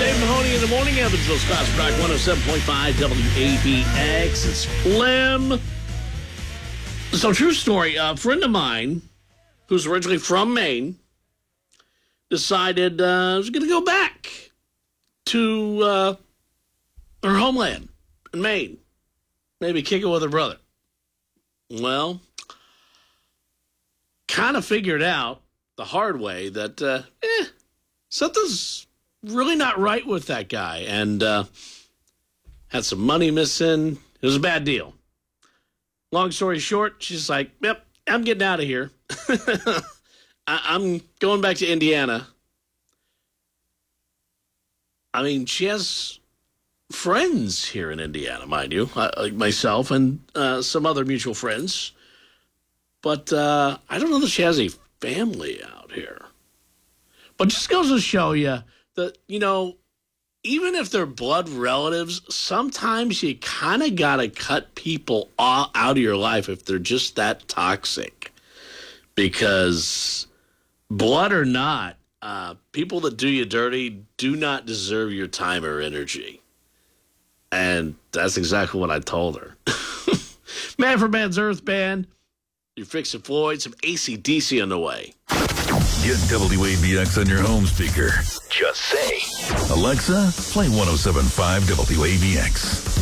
Dave Mahoney in the morning, Evansville's Fast Track 107.5 WABX. It's Flim. So, true story. A friend of mine, who's originally from Maine, decided was going to go back to her homeland in Maine. Maybe kick it with her brother. Well, kind of figured out the hard way that something's really not right with that guy, and had some money missing. It was a bad deal. Long story short, she's like, yep, I'm getting out of here. I'm going back to Indiana. I mean, she has friends here in Indiana, mind you, like myself and some other mutual friends. But I don't know that she has a family out here. But just goes to show you that, you know, even if they're blood relatives, sometimes you kind of got to cut people out of your life if they're just that toxic. Because blood or not, people that do you dirty do not deserve your time or energy. And that's exactly what I told her. Man for Man's Earth Band. You're fixing Floyd, some AC/DC on the way. Get WABX on your home speaker. Just say, Alexa, play 107.5 WABX.